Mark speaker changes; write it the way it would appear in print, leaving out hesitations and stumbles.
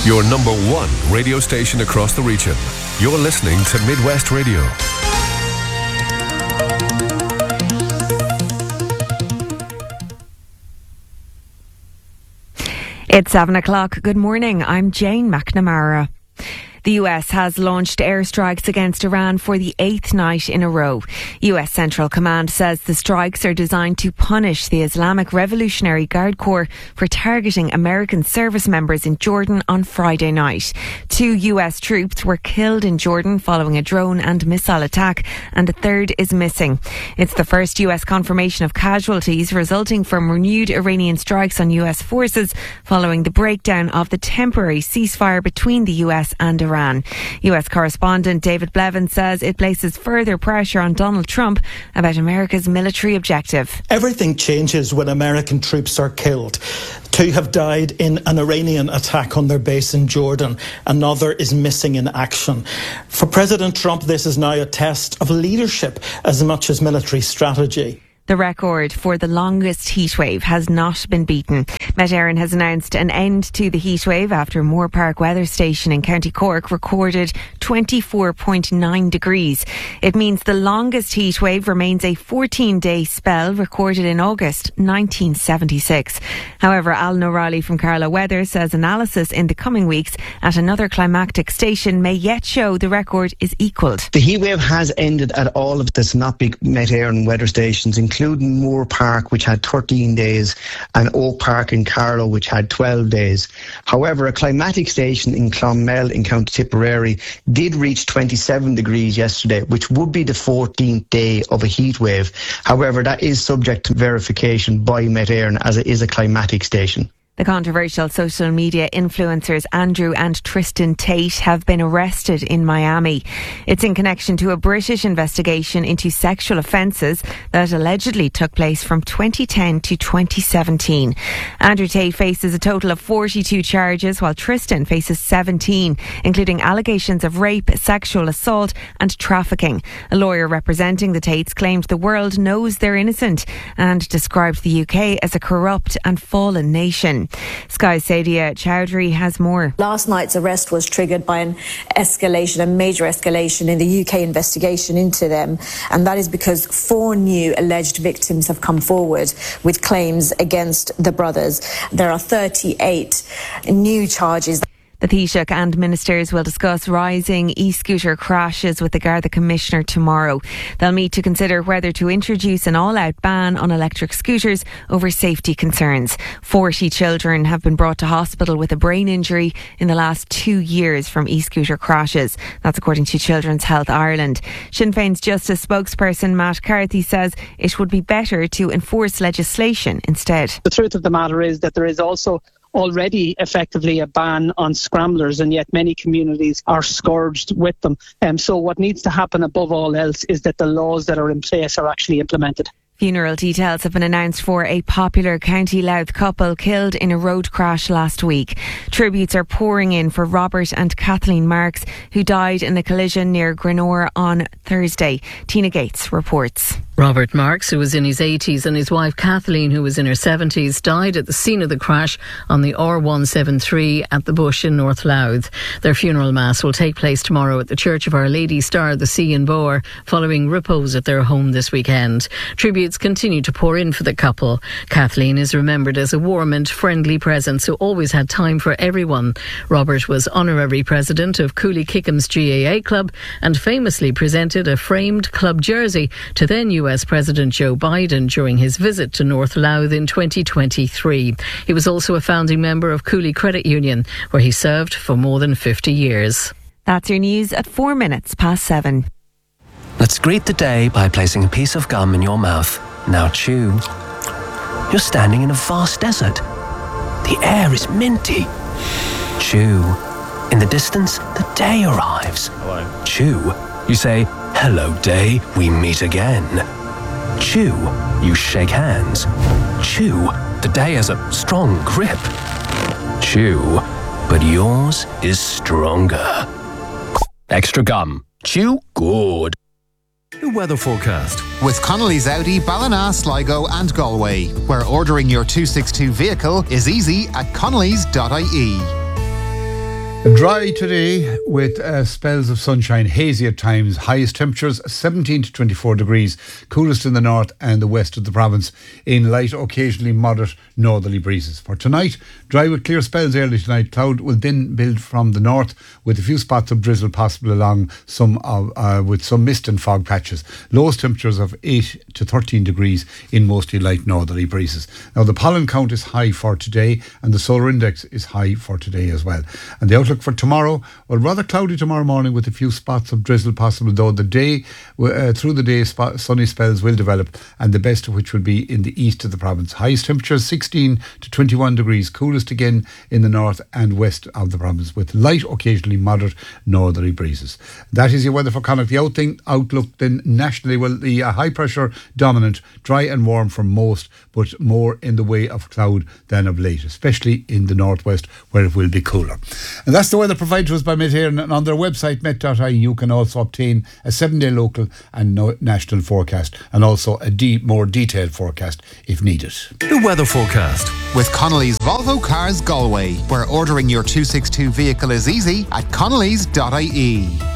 Speaker 1: Your number one radio station across the region. You're listening to Midwest Radio.
Speaker 2: It's 7 o'clock. Good morning. I'm Jane McNamara. The US has launched airstrikes against Iran for the 8th night in a row. US Central Command says the strikes are designed to punish the Islamic Revolutionary Guard Corps for targeting American service members in Jordan on Friday night. 2 US troops were killed in Jordan following a drone and missile attack, and a third is missing. It's the first US confirmation of casualties resulting from renewed Iranian strikes on US forces following the breakdown of the temporary ceasefire between the US and Iran. US correspondent David Blevins says it places further pressure on Donald Trump about America's military objective.
Speaker 3: Everything changes when American troops are killed. 2 have died in an Iranian attack on their base in Jordan. Another is missing in action. For President Trump, this is now a test of leadership as much as military strategy.
Speaker 2: The record for the longest heatwave has not been beaten. Met Éireann has announced an end to the heatwave after Moore Park Weather Station in County Cork recorded 24.9 degrees. It means the longest heatwave remains a 14-day spell recorded in August 1976. However, Alan O'Reilly from Carlow Weather says analysis in the coming weeks at another climactic station may yet show the record is equalled.
Speaker 4: The heatwave has ended at all of the synoptic Met Éireann weather stations, including Moore Park, which had 13 days, and Oak Park in Carlow, which had 12 days. However, a climatic station in Clonmel in County Tipperary did reach 27 degrees yesterday, which would be the 14th day of a heat wave. However, that is subject to verification by Met Éireann as it is a climatic station.
Speaker 2: The controversial social media influencers Andrew and Tristan Tate have been arrested in Miami. It's in connection to a British investigation into sexual offences that allegedly took place from 2010 to 2017. Andrew Tate faces a total of 42 charges, while Tristan faces 17, including allegations of rape, sexual assault and trafficking. A lawyer representing the Tates claimed the world knows they're innocent and described the UK as a corrupt and fallen nation. Sky's Sadia Chowdhury has more.
Speaker 5: Last night's arrest was triggered by a major escalation in the UK investigation into them, and that is because 4 new alleged victims have come forward with claims against the brothers. There are 38 new charges.
Speaker 2: The Taoiseach and ministers will discuss rising e-scooter crashes with the Garda Commissioner tomorrow. They'll meet to consider whether to introduce an all-out ban on electric scooters over safety concerns. 40 children have been brought to hospital with a brain injury in the last 2 years from e-scooter crashes. That's according to Children's Health Ireland. Sinn Féin's Justice spokesperson Matt Carthy says it would be better to enforce legislation instead.
Speaker 6: The truth of the matter is that there is also already effectively a ban on scramblers, and yet many communities are scourged with them. So what needs to happen above all else is that the laws that are in place are actually implemented.
Speaker 2: Funeral details have been announced for a popular County Louth couple killed in a road crash last week. Tributes are pouring in for Robert and Kathleen Marks, who died in a collision near Grenore on Thursday. Tina Gates reports.
Speaker 7: Robert Marks, who was in his 80s, and his wife Kathleen, who was in her 70s, died at the scene of the crash on the R173 at the Bush in North Louth. Their funeral mass will take place tomorrow at the Church of Our Lady Star of the Sea in Boer, following repose at their home this weekend. Tributes continue to pour in for the couple. Kathleen is remembered as a warm and friendly presence who always had time for everyone. Robert was honorary president of Cooley Kickham's GAA club and famously presented a framed club jersey to then US President Joe Biden during his visit to North Louth in 2023. He was also a founding member of Cooley Credit Union, where he served for more than 50 years.
Speaker 2: That's your news at 4 minutes past 7.
Speaker 8: Let's greet the day by placing a piece of gum in your mouth. Now chew. You're standing in a vast desert. The air is minty. Chew. In the distance, the day arrives.
Speaker 9: Hello.
Speaker 8: Chew. You say, "Hello, day, we meet again." Chew. You shake hands. Chew. The day has a strong grip. Chew. But yours is stronger. Extra gum. Chew good.
Speaker 1: The weather forecast
Speaker 10: with Connolly's Audi, Ballina, Sligo and Galway, where ordering your 262 vehicle is easy at connellys.ie.
Speaker 9: Dry today with spells of sunshine, hazy at times. Highest temperatures 17 to 24 degrees. Coolest in the north and the west of the province, in light, occasionally moderate northerly breezes. For tonight, dry with clear spells early tonight. Cloud will then build from the north with a few spots of drizzle possible along with some mist and fog patches. Lowest temperatures of 8 to 13 degrees in mostly light northerly breezes. Now the pollen count is high for today and the solar index is high for today as well. And the outlook for tomorrow, well, rather cloudy tomorrow morning with a few spots of drizzle possible, though the day through the day sunny spells will develop, and the best of which will be in the east of the province. Highest temperatures 16 to 21 degrees, coolest again in the north and west of the province, with light, occasionally moderate northerly breezes. That is your weather for Connacht. The outlook then nationally, well, the high pressure dominant, dry and warm for most, but more in the way of cloud than of late, especially in the northwest where it will be cooler. And that's the weather provided to us by Met Éireann, and on their website met.ie you can also obtain a 7-day local and national forecast, and also a more detailed forecast if needed.
Speaker 1: The weather forecast
Speaker 10: with Connolly's Volvo Cars Galway, where ordering your 262 vehicle is easy at connellys.ie.